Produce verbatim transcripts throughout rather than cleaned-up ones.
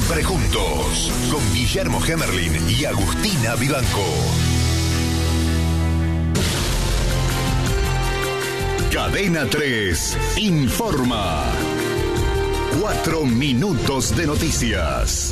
Siempre juntos, con Guillermo Hemerlin y Agustina Vivanco. Cadena tres informa. Cuatro minutos de noticias.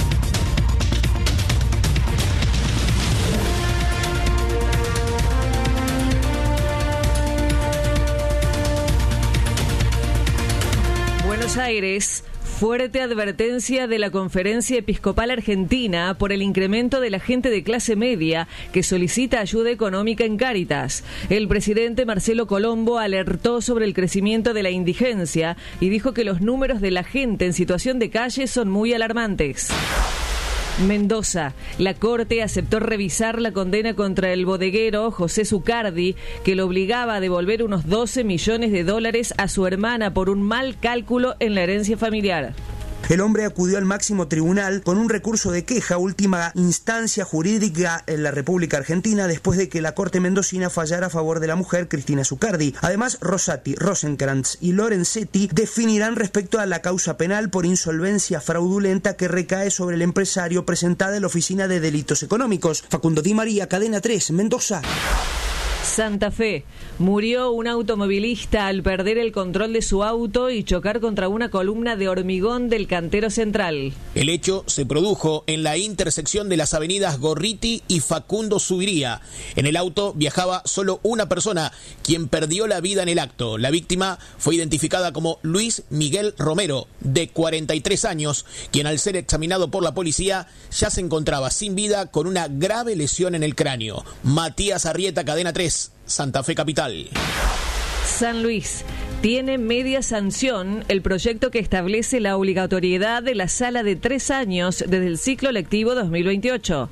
Buenos Aires. Fuerte advertencia de la Conferencia Episcopal Argentina por el incremento de la gente de clase media que solicita ayuda económica en Cáritas. El presidente Marcelo Colombo alertó sobre el crecimiento de la indigencia y dijo que los números de la gente en situación de calle son muy alarmantes. Mendoza. La Corte aceptó revisar la condena contra el bodeguero José Zucardi, que lo obligaba a devolver unos doce millones de dólares a su hermana por un mal cálculo en la herencia familiar. El hombre acudió al máximo tribunal con un recurso de queja, última instancia jurídica en la República Argentina, después de que la Corte mendocina fallara a favor de la mujer Cristina Zucardi. Además, Rosati, Rosenkrantz y Lorenzetti definirán respecto a la causa penal por insolvencia fraudulenta que recae sobre el empresario presentada en la Oficina de Delitos Económicos. Facundo Di María, Cadena tres, Mendoza. Santa Fe. Murió un automovilista al perder el control de su auto y chocar contra una columna de hormigón del cantero central. El hecho se produjo en la intersección de las avenidas Gorriti y Facundo Subiría. En el auto viajaba solo una persona, quien perdió la vida en el acto. La víctima fue identificada como Luis Miguel Romero, de cuarenta y tres años, quien al ser examinado por la policía ya se encontraba sin vida con una grave lesión en el cráneo. Matías Arrieta, Cadena tres. Santa Fe Capital. San Luis. Tiene media sanción el proyecto que establece la obligatoriedad de la sala de tres años desde el ciclo lectivo dos mil veintiocho.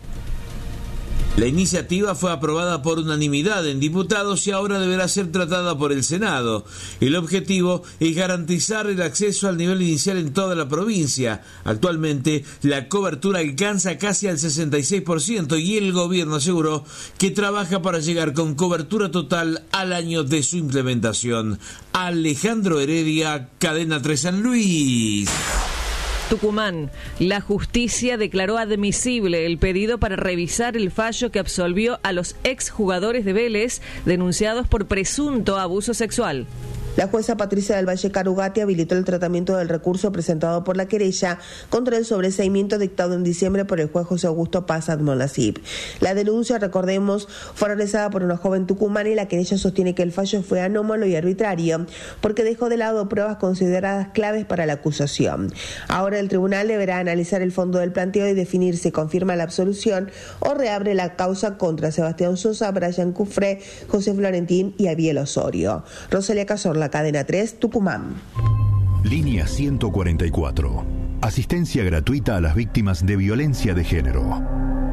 La iniciativa fue aprobada por unanimidad en diputados y ahora deberá ser tratada por el Senado. El objetivo es garantizar el acceso al nivel inicial en toda la provincia. Actualmente, la cobertura alcanza casi al sesenta y seis por ciento y el gobierno aseguró que trabaja para llegar con cobertura total al año de su implementación. Alejandro Heredia, Cadena tres San Luis. Tucumán. La justicia declaró admisible el pedido para revisar el fallo que absolvió a los exjugadores de Vélez denunciados por presunto abuso sexual. La jueza Patricia del Valle Carugati habilitó el tratamiento del recurso presentado por la querella contra el sobreseimiento dictado en diciembre por el juez José Augusto Paz Admonasip. La denuncia, recordemos, fue realizada por una joven tucumana y la querella sostiene que el fallo fue anómalo y arbitrario porque dejó de lado pruebas consideradas claves para la acusación. Ahora el tribunal deberá analizar el fondo del planteo y definir si confirma la absolución o reabre la causa contra Sebastián Sosa, Brian Cufré, José Florentín y Abiel Osorio. Rosalia Cazorla, Cadena tres, Tucumán. Línea ciento cuarenta y cuatro. Asistencia gratuita a las víctimas de violencia de género.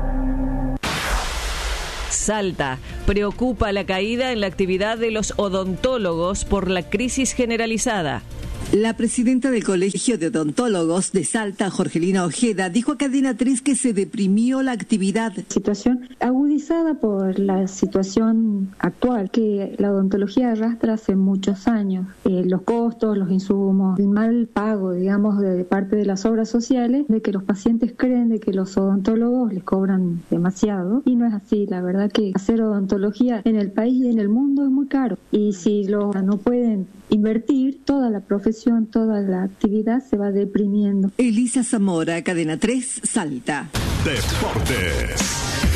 Salta. Preocupa la caída en la actividad de los odontólogos por la crisis generalizada. La presidenta del Colegio de Odontólogos de Salta, Jorgelina Ojeda, dijo a Cadena tres que se deprimió la actividad. Situación agudizada por la situación actual que la odontología arrastra hace muchos años. Eh, los costos, los insumos, el mal pago, digamos, de parte de las obras sociales, de que los pacientes creen de que los odontólogos les cobran demasiado. Y no es así, la verdad que hacer odontología en el país y en el mundo es muy caro. Y si lo, no pueden invertir, toda la profesión, toda la actividad se va deprimiendo. Elisa Zamora, Cadena tres, Salta. Deportes.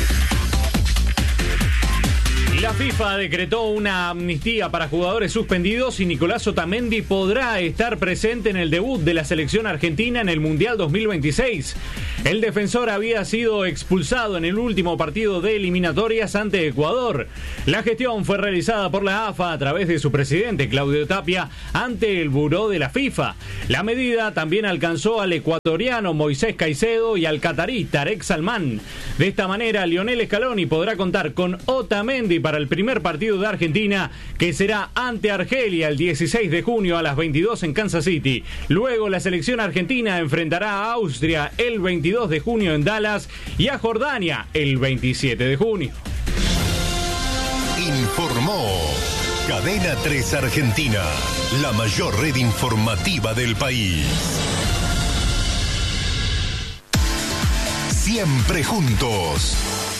La FIFA decretó una amnistía para jugadores suspendidos y Nicolás Otamendi podrá estar presente en el debut de la selección argentina en el Mundial dos mil veintiséis. El defensor había sido expulsado en el último partido de eliminatorias ante Ecuador. La gestión fue realizada por la A F A a través de su presidente, Claudio Tapia, ante el buró de la FIFA. La medida también alcanzó al ecuatoriano Moisés Caicedo y al catarí Tarek Salman. De esta manera, Lionel Scaloni podrá contar con Otamendi para el primer partido de Argentina, que será ante Argelia el dieciséis de junio a las veintidós en Kansas City. Luego la selección argentina enfrentará a Austria el veintidós de junio en Dallas y a Jordania el veintisiete de junio. Informó Cadena tres Argentina, la mayor red informativa del país. Siempre juntos.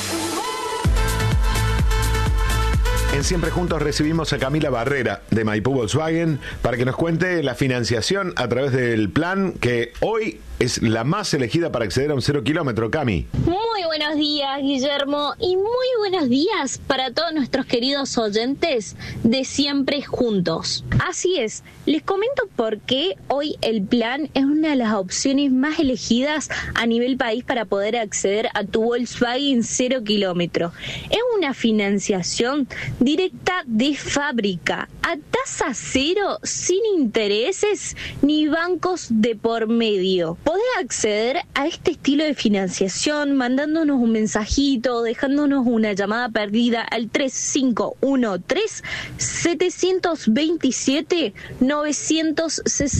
En Siempre Juntos recibimos a Camila Barrera de Maipú Volkswagen para que nos cuente la financiación a través del plan que hoy es la más elegida para acceder a un cero kilómetro. Cami. Muy buenos días, Guillermo, y muy buenos días para todos nuestros queridos oyentes de Siempre Juntos. Así es, les comento por qué hoy el plan es una de las opciones más elegidas a nivel país para poder acceder a tu Volkswagen cero kilómetro. Es una financiación directa de fábrica, a tasa cero, sin intereses ni bancos de por medio. Podés acceder a este estilo de financiación mandándonos un mensajito, dejándonos una llamada perdida al tres cinco uno tres, siete dos siete, nueve seis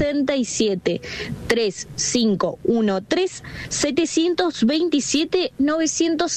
siete. tres cinco uno tres, siete dos siete, nueve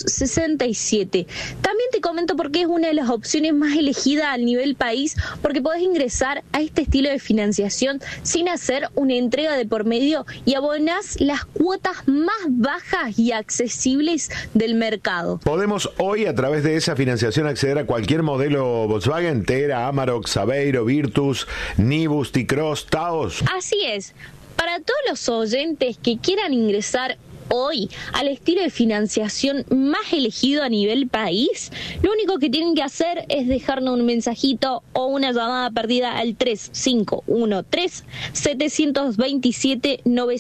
seis siete. También te comento por qué es una de las opciones más elegidas a nivel país, porque podés ingresar a este estilo de financiación sin hacer una entrega de por medio y abonás las cuotas más bajas y accesibles del mercado. Podemos hoy a través de esa financiación acceder a cualquier modelo Volkswagen, Tera, Amarok, Saveiro, Virtus, Nibus, T-Cross, Taos. Así es. Para todos los oyentes que quieran ingresar hoy al estilo de financiación más elegido a nivel país, lo único que tienen que hacer es dejarnos un mensajito o una llamada perdida al tres cinco uno tres, siete dos siete, nueve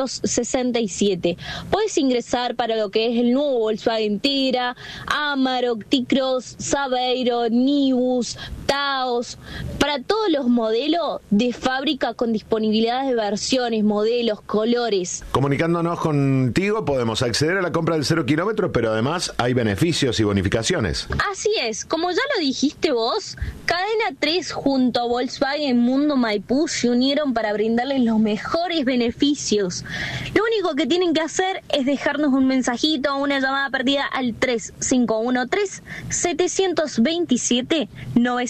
seis siete. Puedes ingresar para lo que es el nuevo Volkswagen Tera, Amarok, T-Cross, Saveiro, Nibus, Taos, para todos los modelos de fábrica con disponibilidad de versiones, modelos, colores. Comunicándonos contigo podemos acceder a la compra del cero kilómetro, pero además hay beneficios y bonificaciones. Así es, como ya lo dijiste vos, Cadena tres junto a Volkswagen Mundo Maipú se unieron para brindarles los mejores beneficios. Lo único que tienen que hacer es dejarnos un mensajito o una llamada perdida al tres cinco uno tres, siete dos siete, nueve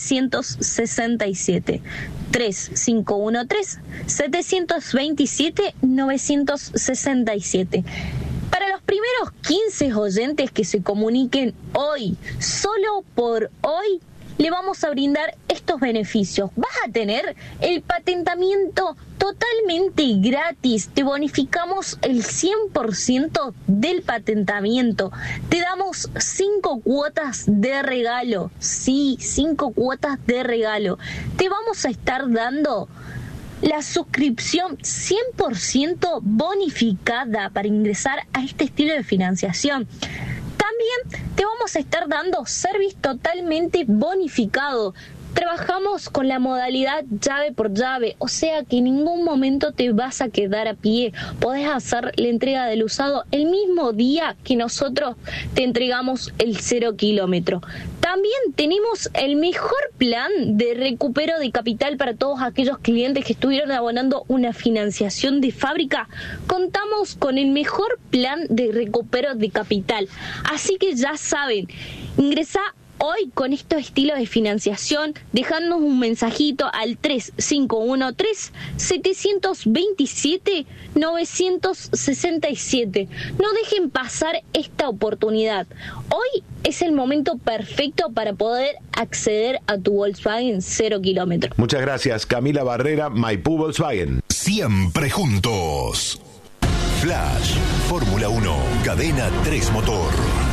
seis siete. tres cinco uno tres, siete dos siete, nueve seis siete. Para los primeros quince oyentes que se comuniquen hoy, solo por hoy, le vamos a brindar estos beneficios. Vas a tener el patentamiento totalmente gratis. Te bonificamos el cien por ciento del patentamiento. Te damos cinco cuotas de regalo. Sí, cinco cuotas de regalo. Te vamos a estar dando la suscripción cien por ciento bonificada para ingresar a este estilo de financiación. También te vamos a estar dando service totalmente bonificado. Trabajamos con la modalidad llave por llave, o sea que en ningún momento te vas a quedar a pie. Podés hacer la entrega del usado el mismo día que nosotros te entregamos el cero kilómetro. También tenemos el mejor plan de recupero de capital para todos aquellos clientes que estuvieron abonando una financiación de fábrica. Contamos con el mejor plan de recupero de capital. Así que ya saben, ingresá hoy con estos estilos de financiación, dejándonos un mensajito al tres cinco uno tres, siete dos siete, nueve seis siete. No dejen pasar esta oportunidad. Hoy es el momento perfecto para poder acceder a tu Volkswagen cero kilómetro. Muchas gracias, Camila Barrera, Maipú Volkswagen. Siempre juntos. Flash, Fórmula uno, Cadena tres Motor.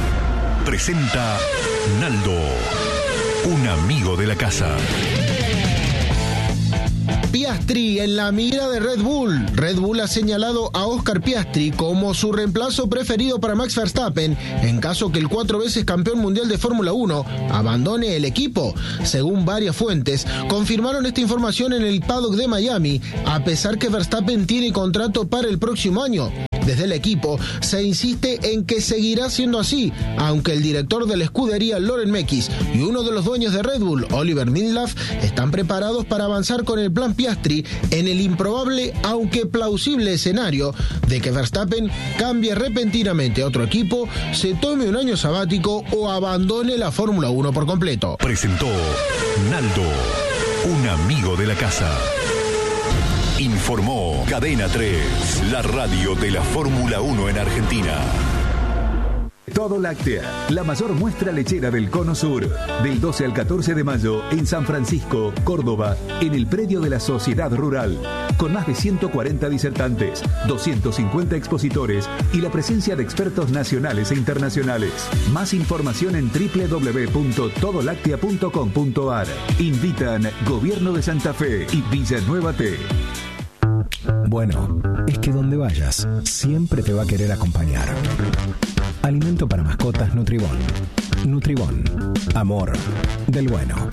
Presenta Naldo, un amigo de la casa. Piastri en la mira de Red Bull. Red Bull ha señalado a Oscar Piastri como su reemplazo preferido para Max Verstappen en caso que el cuatro veces campeón mundial de Fórmula uno abandone el equipo. Según varias fuentes, confirmaron esta información en el paddock de Miami, a pesar que Verstappen tiene contrato para el próximo año. Desde el equipo se insiste en que seguirá siendo así, aunque el director de la escudería, Loren Mekies, y uno de los dueños de Red Bull, Oliver Minlav, están preparados para avanzar con el plan Piastri en el improbable, aunque plausible escenario de que Verstappen cambie repentinamente a otro equipo, se tome un año sabático o abandone la Fórmula uno por completo. Presentó Naldo, un amigo de la casa. Informó Cadena tres, la radio de la Fórmula uno en Argentina. Todo Láctea, la mayor muestra lechera del Cono Sur. Del doce al catorce de mayo en San Francisco, Córdoba, en el predio de la Sociedad Rural. Con más de ciento cuarenta disertantes, doscientos cincuenta expositores y la presencia de expertos nacionales e internacionales. Más información en doble u doble u doble u punto todo láctea punto com punto a r. Invitan Gobierno de Santa Fe y Villanueva T. Bueno, es que donde vayas, siempre te va a querer acompañar. Alimento para mascotas Nutribón. Nutribón. Amor del bueno.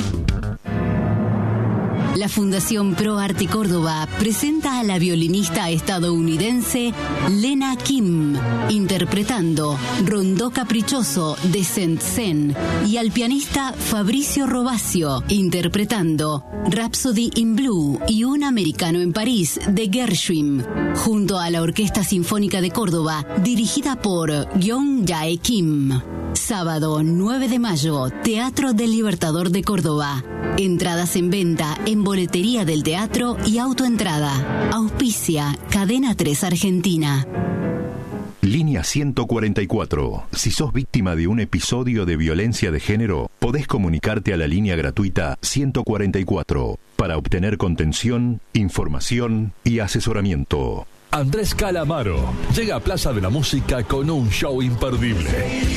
La Fundación Pro Arte Córdoba presenta a la violinista estadounidense Lena Kim, interpretando Rondó Caprichoso de Saint-Saëns, y al pianista Fabricio Robacio, interpretando Rhapsody in Blue y Un Americano en París de Gershwin, junto a la Orquesta Sinfónica de Córdoba, dirigida por Gyeong Jae Kim. Sábado nueve de mayo, Teatro del Libertador de Córdoba. Entradas en venta en boletería del teatro y autoentrada. Auspicia Cadena tres Argentina. Línea ciento cuarenta y cuatro. Si sos víctima de un episodio de violencia de género, podés comunicarte a la línea gratuita ciento cuarenta y cuatro para obtener contención, información y asesoramiento. Andrés Calamaro llega a Plaza de la Música con un show imperdible.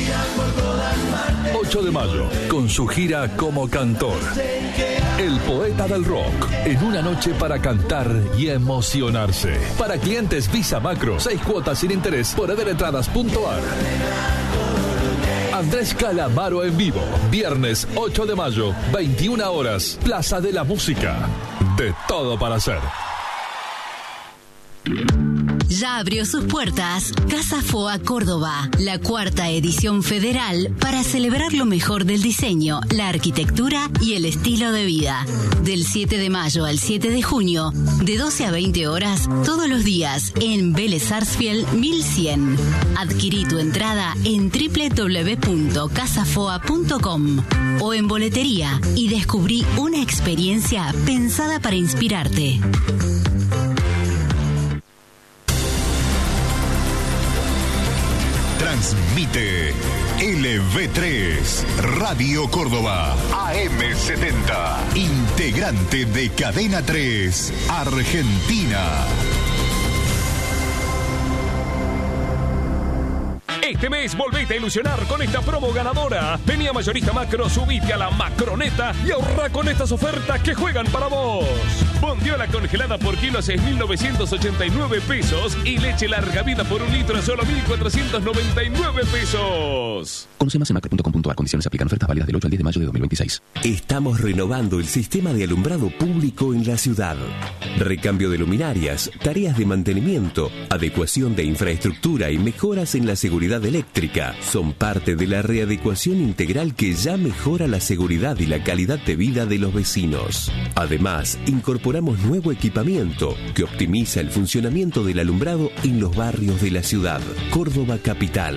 ocho de mayo, con su gira como cantor. El poeta del rock, en una noche para cantar y emocionarse. Para clientes Visa Macro, seis cuotas sin interés por edelentradas punto a r. Andrés Calamaro en vivo, viernes ocho de mayo, veintiuna horas, Plaza de la Música. De todo para hacer. Ya abrió sus puertas Casa Foa Córdoba, la cuarta edición federal para celebrar lo mejor del diseño, la arquitectura y el estilo de vida. Del siete de mayo al siete de junio, de doce a veinte horas, todos los días en Vélez Sarsfield mil cien. Adquirí tu entrada en doble u doble u doble u punto casa foa punto com o en boletería y descubrí una experiencia pensada para inspirarte. Transmite L V tres, Radio Córdoba, A M setenta, integrante de Cadena tres, Argentina. Este mes volvete a ilusionar con esta promo ganadora. Vení a Mayorista Macro, subite a la Macroneta y ahorra con estas ofertas que juegan para vos. Bondiola congelada por kilo a seis mil novecientos ochenta y nueve pesos y leche larga vida por un litro a solo mil cuatrocientos noventa y nueve pesos. Conoce más en macro punto com punto a r. Condiciones aplican. Ofertas válidas del ocho al diez de mayo de dos mil veintiséis. Estamos renovando el sistema de alumbrado público en la ciudad. Recambio de luminarias, tareas de mantenimiento, adecuación de infraestructura y mejoras en la seguridad eléctrica son parte de la readecuación integral que ya mejora la seguridad y la calidad de vida de los vecinos. Además, incorporamos nuevo equipamiento que optimiza el funcionamiento del alumbrado en los barrios de la ciudad. Córdoba Capital.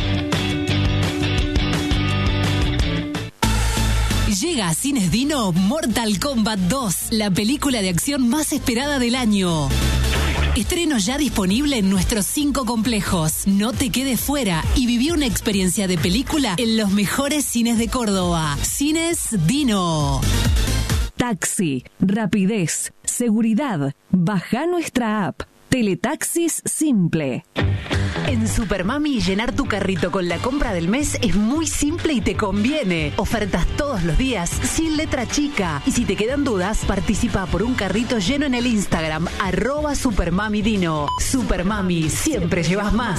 Llega a Cines Dino Mortal Kombat dos, la película de acción más esperada del año. Estreno ya disponible en nuestros cinco complejos. No te quedes fuera y viví una experiencia de película en los mejores cines de Córdoba. Cines Dino. Taxi, rapidez, seguridad. Baja nuestra app. Teletaxis Simple. En Supermami, llenar tu carrito con la compra del mes es muy simple y te conviene. Ofertas todos los días, sin letra chica. Y si te quedan dudas, participa por un carrito lleno en el Instagram, arroba Supermamidino. Supermami, siempre llevas más.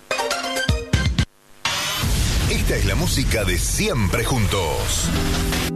Esta es la música de Siempre Juntos.